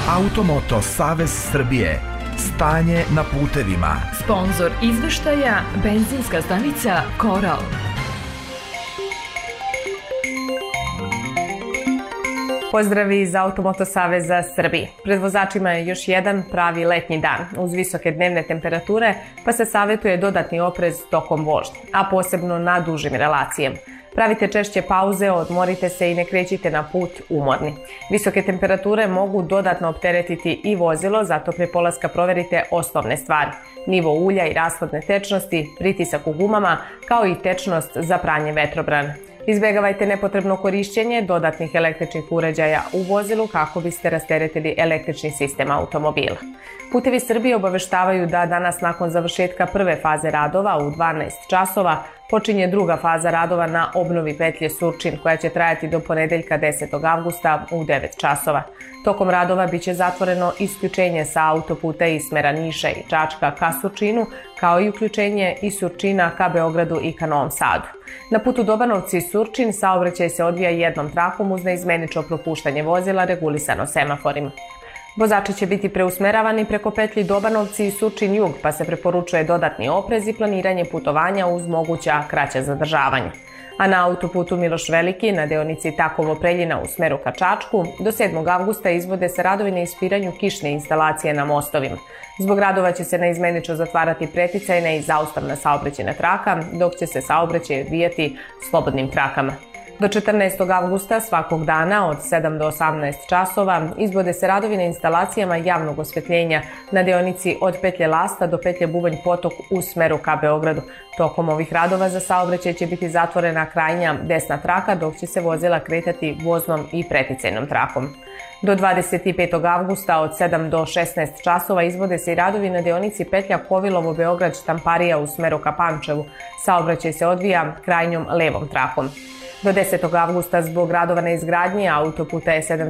Automoto Savez Srbije. Stanje na putevima. Sponzor izveštaja benzinska stanica Koral. Pozdravi iz Automoto Saveza Srbije. Pred vozačima je još jedan pravi letnji dan uz visoke dnevne temperature, pa se savjetuje dodatni oprez tokom vožnje, a posebno na dužim relacijama. Pravite češće pauze, odmorite se i ne krećite na put umorni. Visoke temperature mogu dodatno opteretiti i vozilo, zato pre polaska proverite osnovne stvari. Nivo ulja i rashodne tečnosti, pritisak u gumama, kao i tečnost za pranje vetrobrana. Izbjegavajte nepotrebno korišćenje dodatnih električnih uređaja u vozilu kako biste rasteretili električni sistem automobila. Putevi Srbije obaveštavaju da danas nakon završetka prve faze radova u 12 časova počinje druga faza radova na obnovi petlje Surčin koja će trajati do ponedeljka 10. avgusta u 9 časova. Tokom radova biće zatvoreno isključenje sa autoputa iz smera Niša i Čačka ka Surčinu, kao i uključenje iz Surčina ka Beogradu i ka Novom Sadu. Na putu Dobanovci i Surčin saobraćaj se odvija jednom trakom uz neizmenično propuštanje vozila regulisano semaforima. Vozači će biti preusmeravani preko petlji Dobanovci i Surčin jug, pa se preporučuje dodatni oprez i planiranje putovanja uz moguća kraća zadržavanja. A na autoputu Miloš Veliki na deonici Takovo-Preljina u smeru ka Čačku do 7. avgusta izvode se radovi na ispiranju kišne instalacije na mostovima. Zbog radova će se neizmenično zatvarati preticajna i zaustavna saobraćajna traka, dok će se saobraćaj odvijati slobodnim trakama. Do 14. avgusta svakog dana od 7 do 18 časova izvode se radovi na instalacijama javnog osvetljenja na deonici od petlje Lasta do petlje Bubanj Potok u smeru ka Beogradu. Tokom ovih radova za saobraćaj će biti zatvorena krajnja desna traka, dok će se vozila kretati voznom i preticajnom trakom. Do 25. avgusta od 7 do 16 časova izvode se i radovi na deonici petlja Kovilovo-Beograd-Štamparija u smeru ka Pančevu. Saobraćaj se odvija krajnjom levom trakom. Do 10. avgusta zbog radova na izgradnji autoputa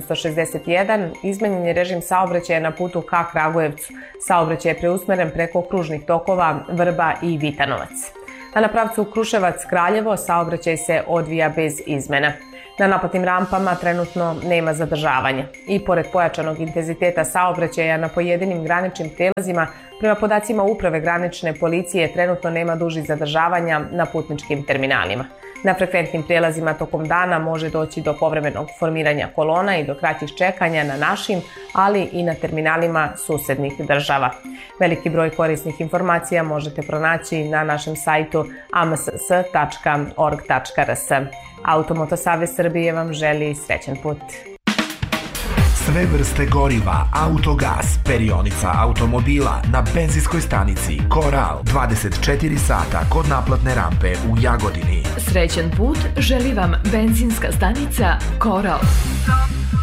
E761 izmenjen je režim saobraćaja na putu ka Kragujevcu. Saobraćaj je preusmeren preko kružnih tokova Vrba i Vitanovac. A na pravcu Kruševac-Kraljevo saobraćaj se odvija bez izmena. Na naplatnim rampama trenutno nema zadržavanja. I pored pojačanog intenziteta saobraćaja na pojedinim graničnim prelazima, prema podacima Uprave granične policije trenutno nema dužih zadržavanja na putničkim terminalima. Na frekventnim prijelazima tokom dana može doći do povremenog formiranja kolona i do kraćih čekanja na našim, ali i na terminalima susednih država. Veliki broj korisnih informacija možete pronaći na našem sajtu amss.org.rs. Automoto Savez Srbije vam želi srećan put. Sve vrste goriva, autogas, perionica automobila na benzinskoj stanici Koral 24 sata kod naplatne rampe u Jagodini. Srećan put želi vam benzinska stanica Koral.